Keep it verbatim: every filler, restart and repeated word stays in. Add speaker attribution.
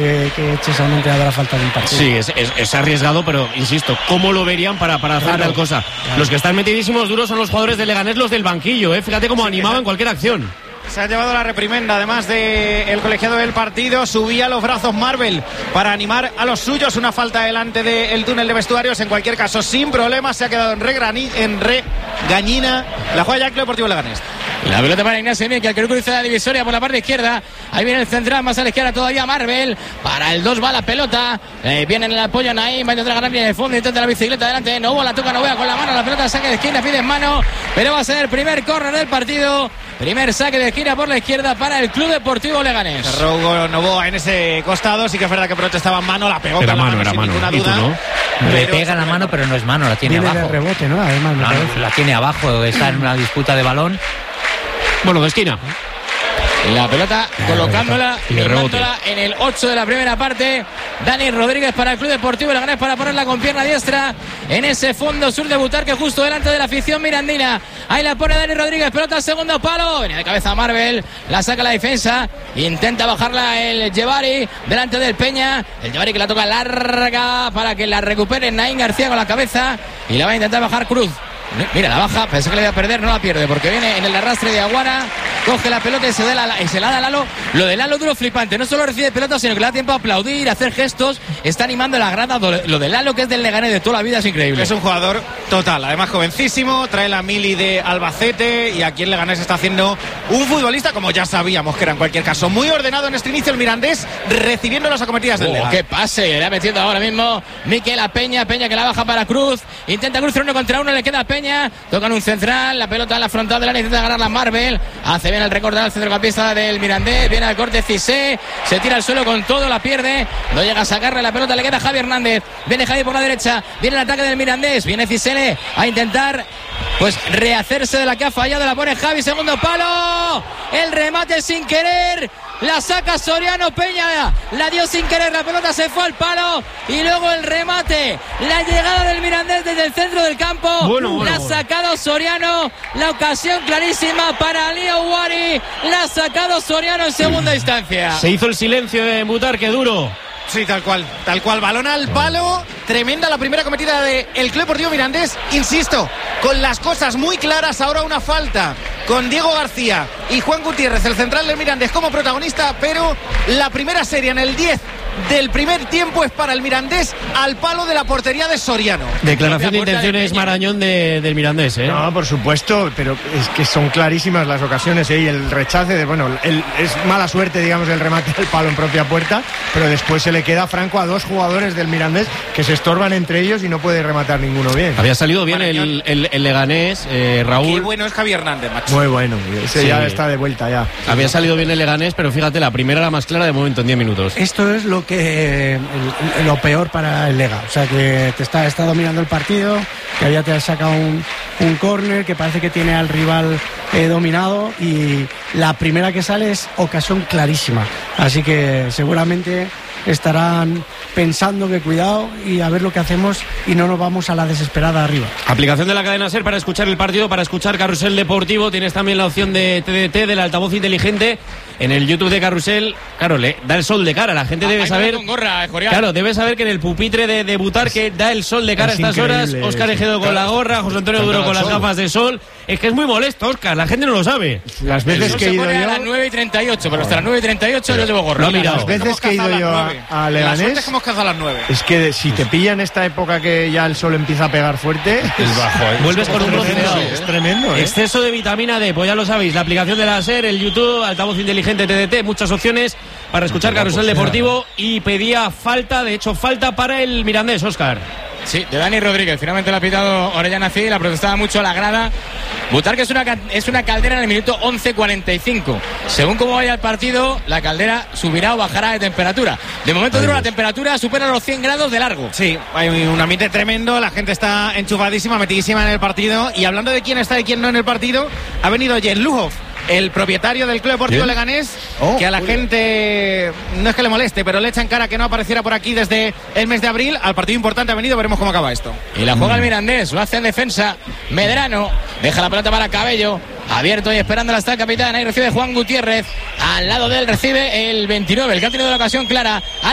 Speaker 1: que, que eche solamente a la falta de un partido.
Speaker 2: Sí, es, es, es arriesgado, pero insisto, ¿cómo lo verían para, para hacer
Speaker 1: Claro,
Speaker 2: tal cosa?
Speaker 1: claro.
Speaker 2: Los que están metidísimos duros son los jugadores de Leganés, los del banquillo, ¿eh? Fíjate cómo
Speaker 3: Sí,
Speaker 2: animaban
Speaker 3: esa...
Speaker 2: cualquier acción.
Speaker 3: Se ha llevado la reprimenda, además del de colegiado del partido. Subía los brazos Marvel para animar a los suyos. Una falta delante del túnel de vestuarios. En cualquier caso, sin problemas, se ha quedado en regañina en re la juega ya el Club Deportivo Leganés.
Speaker 4: La pelota para Ignacio Miquel, que cruza la divisoria por la parte izquierda. Ahí viene el central, más a la izquierda todavía Marvel. Para el dos va la pelota. Eh, viene en el apoyo Naim, va a intentar ganar bien el fondo, intenta la bicicleta delante de Novoa, la toca Novoa con la mano, la pelota saque de esquina, pide en mano, pero va a ser el primer córner del partido. Primer saque de esquina por la izquierda para el Club Deportivo Leganés.
Speaker 3: Se robó Novoa en ese costado, sí que es verdad que protestaba en mano, la pegó
Speaker 2: Era
Speaker 3: con
Speaker 2: mano,
Speaker 3: la mano,
Speaker 2: era
Speaker 3: sin
Speaker 2: mano.
Speaker 3: ninguna
Speaker 2: ¿Y tú
Speaker 3: duda.
Speaker 2: no?
Speaker 5: Le
Speaker 3: Pero
Speaker 5: pega la mano, pero no es mano, la tiene
Speaker 1: Viene
Speaker 5: abajo.
Speaker 1: de rebote, ¿no? Además, me
Speaker 5: No,
Speaker 1: parece.
Speaker 5: la tiene abajo, está en una disputa de balón.
Speaker 2: Bueno, de esquina.
Speaker 4: La pelota colocándola,
Speaker 2: Y de rebote.
Speaker 4: mirándola en el ocho de la primera parte. Dani Rodríguez para el Club Deportivo Leganés para ponerla con pierna diestra en ese fondo sur de Butarque, justo delante de la afición mirandina. Ahí la pone Dani Rodríguez, pelota al segundo palo. Viene de cabeza Marvel, la saca la defensa. Intenta bajarla el Yevari delante del Peña. El Yevari que la toca larga para que la recupere Naín García con la cabeza. Y la va a intentar bajar Cruz. Mira, la baja, pensé que le iba a perder, no la pierde, porque viene en el arrastre de Aguara, coge la pelota y se, da la, y se la da a Lalo. Lo de Lalo duro flipante, no solo recibe pelota, sino que le da tiempo a aplaudir, a hacer gestos, está animando la grada. Lo de Lalo, que es del Leganés de toda la vida, es increíble.
Speaker 3: Es un jugador total, además jovencísimo, trae la mili de Albacete y aquí el Leganés está haciendo un futbolista como ya sabíamos que era en cualquier caso. Muy ordenado en este inicio el Mirandés, recibiendo las acometidas del
Speaker 4: Oh,
Speaker 3: Lega.
Speaker 4: qué pase, le va metiendo ahora mismo Miquel a Peña, Peña que la baja para Cruz, intenta Cruz uno contra uno, le queda a Peña, tocan un central, la pelota en la frontal del área, intenta ganar la Marvel, hace bien el recorte al centrocampista del Mirandés, viene al corte Cissé, se tira al suelo con todo, la pierde, no llega a sacarle la pelota, le queda a Javi Hernández, viene Javi por la derecha, viene el ataque del Mirandés, viene Cissé a intentar pues rehacerse de la que ha fallado, la pone Javi, segundo palo, el remate sin querer, la saca Soriano, Peña la dio sin querer, la pelota se fue al palo y luego el remate, la llegada del Mirandés desde el centro del campo,
Speaker 2: bueno, bueno,
Speaker 4: la ha
Speaker 2: bueno.
Speaker 4: sacado Soriano, la ocasión clarísima para Leo Wari, la ha sacado Soriano en segunda instancia.
Speaker 2: Se hizo el silencio en Butarque, duro.
Speaker 3: Sí, tal cual, tal cual, balón al palo, tremenda la primera cometida del Club Deportivo Mirandés, insisto, con las cosas muy claras, ahora una falta con Diego García y Juan Gutiérrez, el central del Mirandés como protagonista, pero la primera serie en el diez del primer tiempo es para el Mirandés al palo de la portería de Soriano.
Speaker 2: Declaración de
Speaker 4: puerta de
Speaker 2: intenciones
Speaker 4: Peña.
Speaker 2: Marañón de, del Mirandés, ¿eh?
Speaker 6: No, por supuesto, pero es que son clarísimas las ocasiones, ¿eh? Y el rechace de, bueno, el, es mala suerte, digamos, el remate del palo en propia puerta, pero después se le queda franco a dos jugadores del Mirandés que se estorban entre ellos y no puede rematar ninguno bien.
Speaker 2: Había salido bien el, el, el Leganés, eh, Raúl.
Speaker 3: Qué bueno es Javi Hernández, macho.
Speaker 6: Muy bueno, ese
Speaker 2: Sí.
Speaker 6: ya está de vuelta ya.
Speaker 2: Había salido bien el Leganés, pero fíjate, la primera era más clara de momento en diez minutos.
Speaker 1: Esto es lo que el- lo peor para el Lega. O sea, que te está, está dominando el partido, que ya te ha sacado un, un córner, que parece que tiene al rival eh, dominado y la primera que sale es ocasión clarísima. Así que seguramente estarán pensando que cuidado y a ver lo que hacemos y no nos vamos a la desesperada arriba.
Speaker 2: Aplicación de la cadena SER para escuchar el partido, para escuchar Carrusel Deportivo. Tienes también la opción de T D T, del altavoz inteligente, en el YouTube de Carrusel. Claro, le da el sol de cara. La gente debe
Speaker 4: Ahí
Speaker 2: saber.
Speaker 4: con gorra, Jorial.
Speaker 2: Claro, debe saber que en el pupitre de, de Butarque da el sol de cara a
Speaker 6: Es
Speaker 2: estas horas.
Speaker 6: increíble,
Speaker 2: Óscar
Speaker 6: sí.
Speaker 2: Ejedo con la gorra, José Antonio Duro con las gafas de sol. Es que es muy molesto, Óscar. La gente no lo sabe.
Speaker 6: Las
Speaker 4: El
Speaker 6: veces
Speaker 4: sol
Speaker 6: que he
Speaker 4: se
Speaker 6: ido
Speaker 4: pone a las
Speaker 6: yo,
Speaker 4: nueve y treinta y ocho, pero hasta las nueve y treinta y ocho yo llevo gorra.
Speaker 2: Lo ha mirado.
Speaker 6: las veces
Speaker 3: Hemos
Speaker 6: que he ido
Speaker 3: cazado
Speaker 6: yo
Speaker 3: las
Speaker 6: a,
Speaker 3: nueve.
Speaker 6: a
Speaker 3: La suerte
Speaker 6: Leganés,
Speaker 3: es que hemos cazado a las nueve.
Speaker 6: es que si te pillan esta época que ya el sol empieza a pegar fuerte, es bajo, ¿eh?
Speaker 2: Vuelves con un bronceado.
Speaker 6: Es tremendo, ¿eh?
Speaker 2: Exceso de vitamina D, pues ya lo sabéis. La aplicación de la SER, el YouTube, altavoz inteligente T D T, muchas opciones para escuchar Carrusel Deportivo. Y pedía falta, de hecho, falta para el Mirandés, Óscar.
Speaker 4: Sí, de Dani Rodríguez. Finalmente la ha pitado Orellana Cid, la protestaba mucho la grada. Butarque es una, ca- es una caldera en el minuto once cuarenta y cinco. Según cómo vaya el partido, la caldera subirá o bajará de temperatura. De momento dura la temperatura, supera los cien grados de largo.
Speaker 3: Sí, hay un ambiente tremendo, la gente está enchufadísima, metidísima en el partido. Y hablando de quién está y quién no en el partido, ha venido Jen Luhoff, el propietario del Club Deportivo Leganés,
Speaker 6: Oh,
Speaker 3: que a la gente no es que le moleste, pero le echan cara que no apareciera por aquí desde el mes de abril. Al partido importante ha venido, veremos cómo acaba esto.
Speaker 4: Y la juega el Mirandés, lo hace en defensa. Medrano deja la pelota para Cabello. Abierto y esperándola está el capitán. Ahí recibe Juan Gutiérrez. Al lado de él recibe el veintinueve, el que ha tenido la ocasión clara.